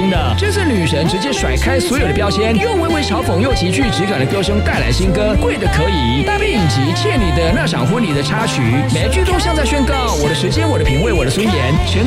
听的。这次女神直接甩开所有的标签，又微微嘲讽又极具质感的歌声带来新歌《贵的可以》，搭配影集《欠你的那场婚礼》的插曲，每一句都像在宣告我的时间、我的品味、我的尊严，全